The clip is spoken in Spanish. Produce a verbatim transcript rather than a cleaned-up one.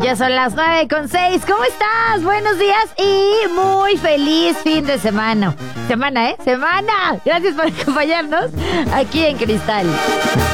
Ya son las nueve con seis. ¿Cómo estás? Buenos días y muy feliz fin de semana. Semana, ¿eh? Semana. Gracias por acompañarnos aquí en Cristal.